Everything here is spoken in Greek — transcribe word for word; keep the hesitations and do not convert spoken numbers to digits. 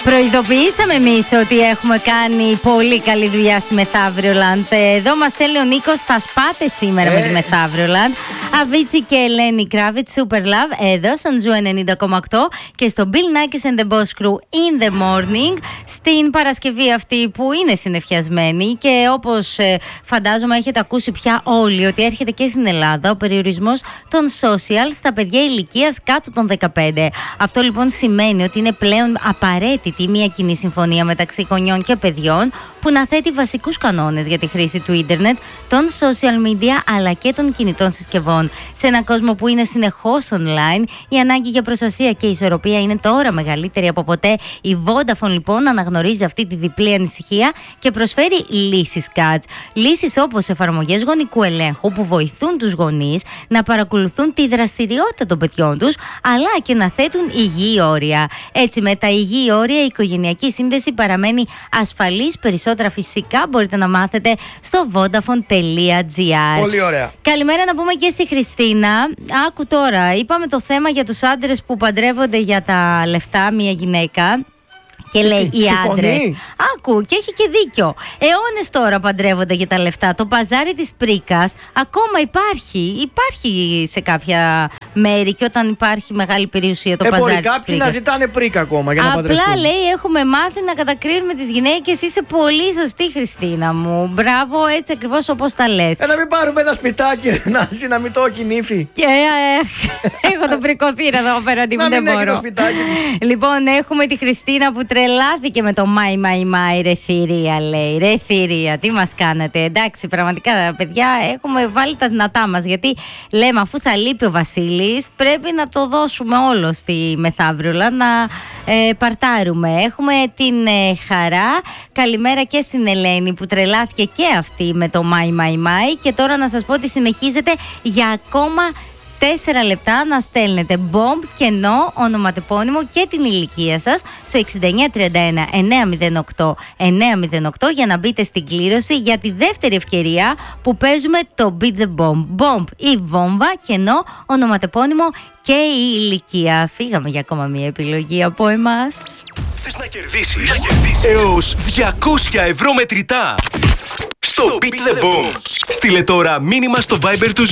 Προειδοποιήσαμε εμείς ότι έχουμε κάνει πολύ καλή δουλειά στη Μεθαύριολαντ. Εδώ μας θέλει ο Νίκος, θα σπάτε σήμερα ε. με τη Μεθαύριολαντ. Αβίτσι και Ελένη Κράβιτ, Super Love, εδώ στον Ζου ενενήντα κόμμα οκτώ και στο Bill Nackis and the Boss Crew in the morning. Στην Παρασκευή αυτή που είναι συννεφιασμένη και όπως ε, φαντάζομαι έχετε ακούσει πια όλοι ότι έρχεται και στην Ελλάδα ο περιορισμός των social στα παιδιά ηλικίας κάτω των δεκαπέντε. Αυτό λοιπόν σημαίνει ότι είναι πλέον απαραίτητη μια κοινή συμφωνία μεταξύ γονιών και παιδιών που να θέτει βασικούς κανόνες για τη χρήση του ίντερνετ, των social media αλλά και των κινητών συσκευών. Σε έναν κόσμο που είναι συνεχώς online, η ανάγκη για προστασία και ισορροπία είναι τώρα μεγαλύτερη από ποτέ. Η Vodafone λοιπόν αναγνωρίζει αυτή τη διπλή ανησυχία και προσφέρει λύσεις Catch. Λύσεις όπως εφαρμογές γονικού ελέγχου που βοηθούν τους γονείς να παρακολουθούν τη δραστηριότητα των παιδιών τους, αλλά και να θέτουν υγιή όρια. Έτσι, με τα υγιή όρια η οικογενειακή σύνδεση παραμένει ασφαλής. Περισσότερα φυσικά μπορείτε να μάθετε στο vodafone τελεία gr. Πολύ ωραία. Καλημέρα να πούμε και στη Χριστίνα. Άκου τώρα, είπαμε το θέμα για τους άντρες που παντρεύονται για τα λεφτά, μια γυναίκα. Και λέει οι άντρες. Άκου, και έχει και δίκιο. Αιώνες τώρα παντρεύονται για τα λεφτά. Το παζάρι της πρίκας ακόμα υπάρχει. Υπάρχει σε κάποια μέρη και όταν υπάρχει μεγάλη περιουσία το ε, παζάρι της πρίκας. Κάποιοι να ζητάνε πρίκα ακόμα για να Απλά παντρευτούν. Απλά λέει έχουμε μάθει να κατακρίνουμε τις γυναίκες. Είσαι πολύ σωστή Χριστίνα μου. Μπράβο, έτσι ακριβώς όπως τα λες. Ε, να μην πάρουμε ένα σπιτάκι να, να μην το έχει νύφη. Και ε, ε, έχω το πρικοθήρα εδώ πέρα. Να μην έχει το σπιτάκι της. Λοιπόν, έχουμε τη Χριστίνα που τρελάθηκε με το Μάι Μάι Μάι. Ρε θηρία λέει. Ρε θηρία, τι μας κάνετε. Εντάξει, πραγματικά παιδιά έχουμε βάλει τα δυνατά μας. Γιατί λέμε αφού θα λείπει ο Βασίλης, πρέπει να το δώσουμε όλο στη Μεθαύριολα να ε, παρτάρουμε. Έχουμε την ε, Χαρά. Καλημέρα και στην Ελένη που τρελάθηκε και αυτή με το Μάι Μάι Μάι. Και τώρα να σας πω ότι συνεχίζετε για ακόμα τέσσερα λεπτά να στέλνετε bomb, κενό, ονοματεπώνυμο και την ηλικία σας στο εξήντα εννιά τριάντα ένα εννιακόσια οκτώ εννιακόσια οκτώ για να μπείτε στην κλήρωση για τη δεύτερη ευκαιρία που παίζουμε το Beat the Bomb. Bomb ή βόμβα, κενό, ονοματεπώνυμο και η ηλικία. Φύγαμε για ακόμα μια επιλογή από εμάς. Θες να κερδίσεις, να κερδίσεις έως διακόσια ευρώ μετρητά στο Beat the Bomb. Στείλε τώρα μήνυμα στο Viber του